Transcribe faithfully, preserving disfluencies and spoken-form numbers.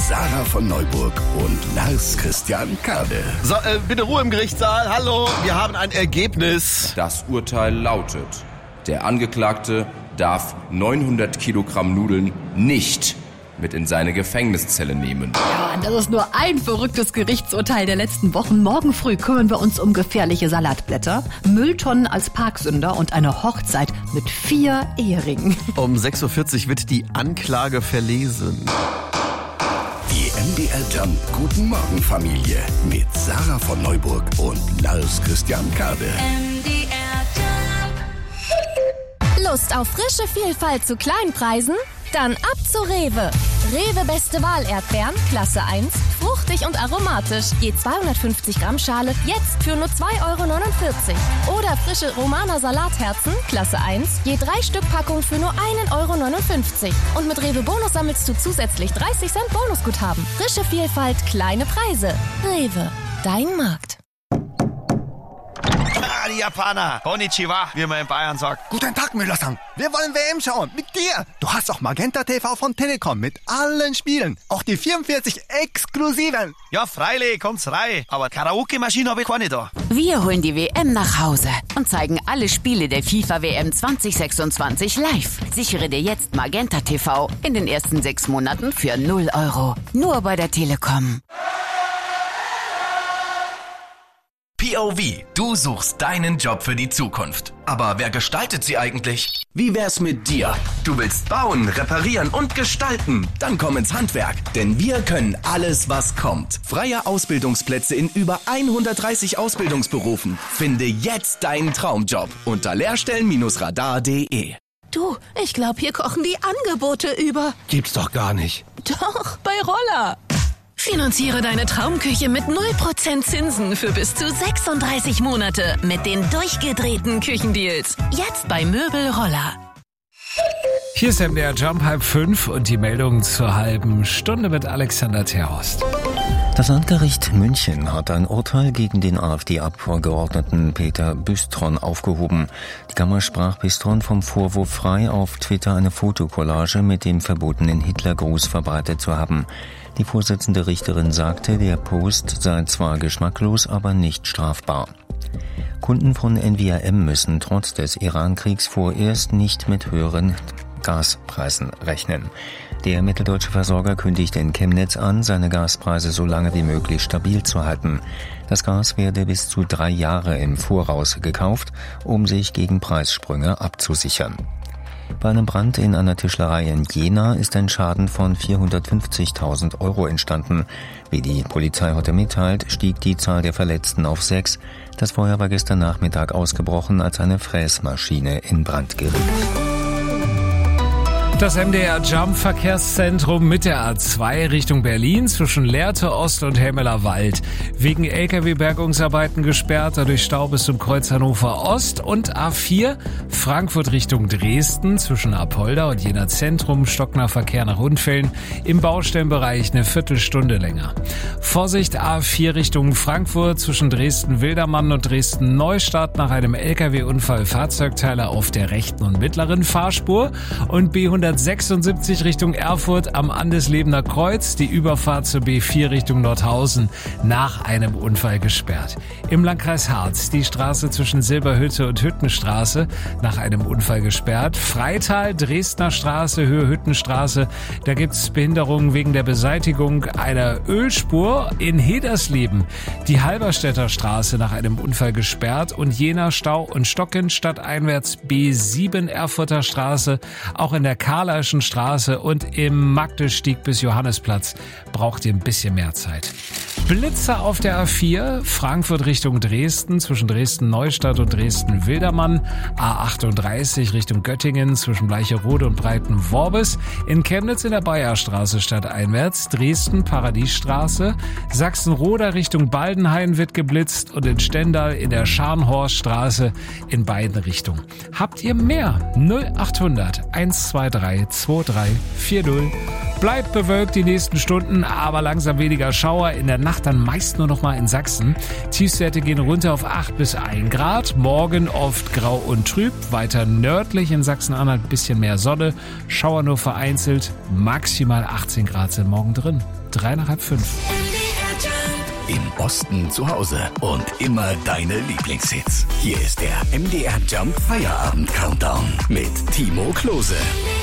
Sarah von Neuburg und Lars Christian Kade. So, äh, bitte Ruhe im Gerichtssaal. Hallo, wir haben ein Ergebnis. Das Urteil lautet: Der Angeklagte darf neunhundert Kilogramm Nudeln nicht mit in seine Gefängniszelle nehmen. Ja, das ist nur ein verrücktes Gerichtsurteil der letzten Wochen. Morgen früh kümmern wir uns um gefährliche Salatblätter, Mülltonnen als Parksünder und eine Hochzeit mit vier Eheringen. Um sechs Uhr vierzig wird die Anklage verlesen. Die M D R Jump Guten Morgen Familie mit Sarah von Neuburg und Lars Christian Kade. M D R Jump. Lust auf frische Vielfalt zu Kleinpreisen? Dann ab zu Rewe. Rewe Beste Wahl Erdbeeren, Klasse eins, fruchtig und aromatisch. Je zweihundertfünfzig Gramm Schale, jetzt für nur zwei Euro neunundvierzig. Oder frische Romaner Salatherzen, Klasse eins, je drei Stück Packung für nur ein Euro neunundfünfzig. Und mit Rewe Bonus sammelst du zusätzlich dreißig Cent Bonusguthaben. Frische Vielfalt, kleine Preise. Rewe, dein Markt. Ah, die Japaner. Konnichiwa, wie man in Bayern sagt. Guten Tag, Müller-san. Wir wollen W M schauen. Mit dir. Du hast auch Magenta T V von Telekom mit allen Spielen. Auch die vierundvierzig exklusiven. Ja, freilich, kommt's rein. Aber Karaoke-Maschine habe ich keine da. Wir holen die W M nach Hause und zeigen alle Spiele der FIFA W M zwanzig sechsundzwanzig live. Sichere dir jetzt Magenta T V in den ersten sechs Monaten für null Euro. Nur bei der Telekom. P O V. Du suchst deinen Job für die Zukunft. Aber wer gestaltet sie eigentlich? Wie wär's mit dir? Du willst bauen, reparieren und gestalten? Dann komm ins Handwerk, denn wir können alles, was kommt. Freie Ausbildungsplätze in über hundertdreißig Ausbildungsberufen. Finde jetzt deinen Traumjob unter lehrstellen radar punkt de. Du, ich glaube, hier kochen die Angebote über. Gibt's doch gar nicht. Doch, bei Roller. Finanziere deine Traumküche mit null Prozent Zinsen für bis zu sechsunddreißig Monate mit den durchgedrehten Küchendeals. Jetzt bei Möbel Roller. Hier ist M D R Jump halb fünf und die Meldung zur halben Stunde mit Alexander Terhorst. Das Landgericht München hat ein Urteil gegen den AfD-Abgeordneten Peter Büstron aufgehoben. Die Kammer sprach Büstron vom Vorwurf frei, auf Twitter eine Fotokollage mit dem verbotenen Hitlergruß verbreitet zu haben. Die Vorsitzende Richterin sagte, der Post sei zwar geschmacklos, aber nicht strafbar. Kunden von N V R M müssen trotz des Iran-Kriegs vorerst nicht mit höheren Gaspreisen rechnen. Der mitteldeutsche Versorger kündigt in Chemnitz an, seine Gaspreise so lange wie möglich stabil zu halten. Das Gas werde bis zu drei Jahre im Voraus gekauft, um sich gegen Preissprünge abzusichern. Bei einem Brand in einer Tischlerei in Jena ist ein Schaden von vierhundertfünfzigtausend Euro entstanden. Wie die Polizei heute mitteilt, stieg die Zahl der Verletzten auf sechs. Das Feuer war gestern Nachmittag ausgebrochen, als eine Fräsmaschine in Brand geriet. Das M D R Jump Verkehrszentrum mit der A zwei Richtung Berlin zwischen Lehrte Ost und Helmeler Wald. Wegen L K W-Bergungsarbeiten gesperrt, dadurch Stau bis zum Kreuz Hannover Ost. Und A vier Frankfurt Richtung Dresden zwischen Apolda und Jena Zentrum. Stockner Verkehr nach Rundfällen im Baustellenbereich eine Viertelstunde länger. Vorsicht A vier Richtung Frankfurt zwischen Dresden-Wildermann und Dresden-Neustadt nach einem L K W-Unfall Fahrzeugteile auf der rechten und mittleren Fahrspur. Und B hundertsechsundsiebzig Richtung Erfurt am Andeslebener Kreuz, die Überfahrt zur B vier Richtung Nordhausen nach einem Unfall gesperrt. Im Landkreis Harz die Straße zwischen Silberhütte und Hüttenstraße nach einem Unfall gesperrt. Freital, Dresdner Straße, Höhe Hüttenstraße, da gibt's Behinderungen wegen der Beseitigung einer Ölspur. In Hedersleben die Halberstädter Straße nach einem Unfall gesperrt und Jena Stau und Stocken stadteinwärts B sieben Erfurter Straße, auch in der Karlaischen Straße und im Magdestieg bis Johannesplatz braucht ihr ein bisschen mehr Zeit. Blitzer auf der A vier, Frankfurt Richtung Dresden, zwischen Dresden-Neustadt und Dresden-Wildermann, A achtunddreißig Richtung Göttingen, zwischen Bleicherode und Breitenworbis, in Chemnitz in der Bayerstraße stadteinwärts, Dresden-Paradiesstraße, Sachsenroda Richtung Baldenhain wird geblitzt und in Stendal in der Scharnhorststraße in beiden Richtungen. Habt ihr mehr? null achthundert eins zwei drei zwei drei vier null. Bleibt bewölkt die nächsten Stunden, aber langsam weniger Schauer. In der Nacht dann meist nur noch mal in Sachsen. Tiefstwerte gehen runter auf acht bis ein Grad. Morgen oft grau und trüb. Weiter nördlich in Sachsen-Anhalt ein bisschen mehr Sonne. Schauer nur vereinzelt. Maximal achtzehn Grad sind morgen drin. drei nach halb fünf. Im Osten zu Hause und immer deine Lieblingshits. Hier ist der M D R Jump Feierabend Countdown mit Timo Klose.